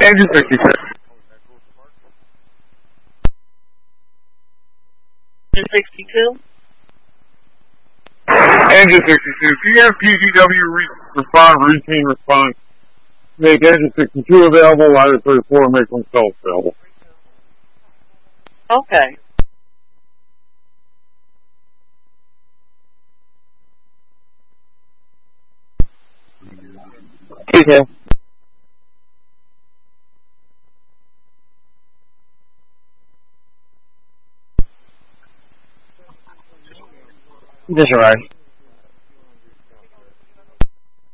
Engine 66. Engine 62? Engine 62. PMPGW respond, routine response. Make engine 62 available, ladder 34 make themselves available. Okay. Okay. Just arrived.